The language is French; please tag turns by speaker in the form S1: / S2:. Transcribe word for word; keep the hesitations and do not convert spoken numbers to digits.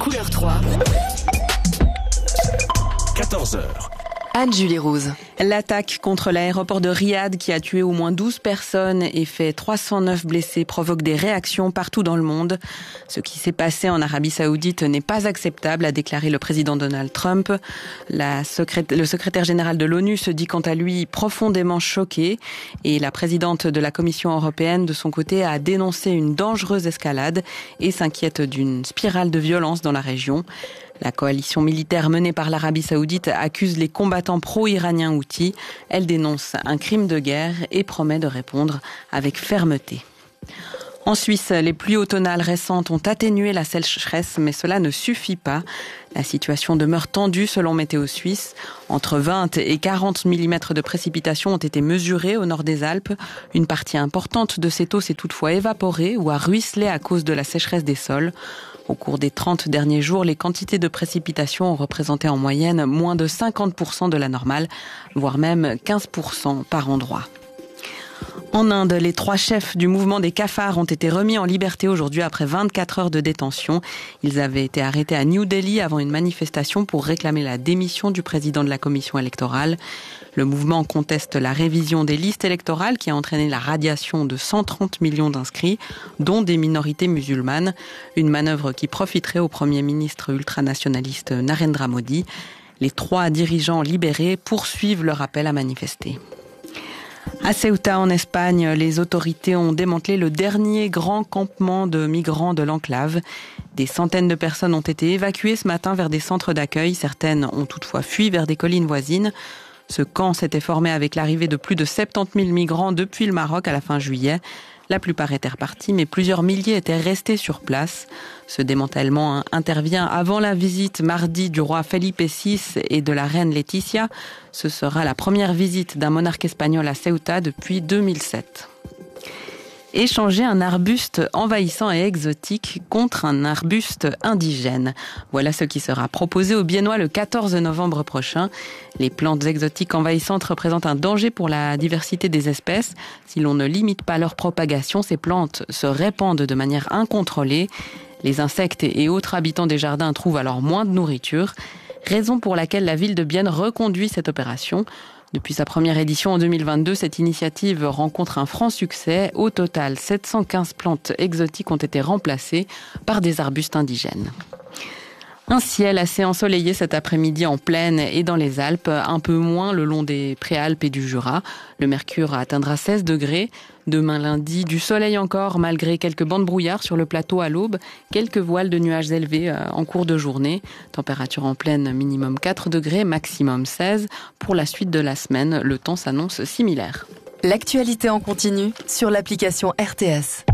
S1: Couleur trois. quatorze heures.
S2: Anne-Julie Rouse.
S3: L'attaque contre l'aéroport de Riyad qui a tué au moins douze personnes et fait trois cent neuf blessés provoque des réactions partout dans le monde. Ce qui s'est passé en Arabie Saoudite n'est pas acceptable, a déclaré le président Donald Trump. La secré- le secrétaire général de l'ONU se dit quant à lui profondément choqué et la présidente de la Commission européenne de son côté a dénoncé une dangereuse escalade et s'inquiète d'une spirale de violence dans la région. La coalition militaire menée par l'Arabie Saoudite accuse les combattants pro-iraniens Houthis. Elle dénonce un crime de guerre et promet de répondre avec fermeté. En Suisse, les pluies automnales récentes ont atténué la sécheresse, mais cela ne suffit pas. La situation demeure tendue selon Météo Suisse. Entre vingt et quarante millimètres de précipitations ont été mesurés au nord des Alpes. Une partie importante de cette eau s'est toutefois évaporée ou a ruisselé à cause de la sécheresse des sols. Au cours des trente derniers jours, les quantités de précipitations ont représenté en moyenne moins de cinquante pour cent de la normale, voire même quinze pour cent par endroit. En Inde, les trois chefs du mouvement des cafards ont été remis en liberté aujourd'hui après vingt-quatre heures de détention. Ils avaient été arrêtés à New Delhi avant une manifestation pour réclamer la démission du président de la commission électorale. Le mouvement conteste la révision des listes électorales qui a entraîné la radiation de cent trente millions d'inscrits, dont des minorités musulmanes. Une manœuvre qui profiterait au Premier ministre ultranationaliste Narendra Modi. Les trois dirigeants libérés poursuivent leur appel à manifester. À Ceuta, en Espagne, les autorités ont démantelé le dernier grand campement de migrants de l'enclave. Des centaines de personnes ont été évacuées ce matin vers des centres d'accueil. Certaines ont toutefois fui vers des collines voisines. Ce camp s'était formé avec l'arrivée de plus de soixante-dix mille migrants depuis le Maroc à la fin juillet. La plupart étaient repartis, mais plusieurs milliers étaient restés sur place. Ce démantèlement intervient avant la visite mardi du roi Felipe six et de la reine Laetitia. Ce sera la première visite d'un monarque espagnol à Ceuta depuis deux mille sept. Échanger un arbuste envahissant et exotique contre un arbuste indigène. Voilà ce qui sera proposé aux Biennois le quatorze novembre prochain. Les plantes exotiques envahissantes représentent un danger pour la diversité des espèces. Si l'on ne limite pas leur propagation, ces plantes se répandent de manière incontrôlée. Les insectes et autres habitants des jardins trouvent alors moins de nourriture. Raison pour laquelle la ville de Bienne reconduit cette opération. Depuis sa première édition en deux mille vingt-deux, cette initiative rencontre un franc succès. Au total, sept cent quinze plantes exotiques ont été remplacées par des arbustes indigènes. Un ciel assez ensoleillé cet après-midi en plaine et dans les Alpes, un peu moins le long des Préalpes et du Jura. Le mercure atteindra seize degrés. Demain lundi, du soleil encore malgré quelques bancs de brouillard sur le plateau à l'aube, quelques voiles de nuages élevés en cours de journée. Température en plaine minimum quatre degrés, maximum seize. Pour la suite de la semaine, le temps s'annonce similaire.
S2: L'actualité en continu sur l'application R T S.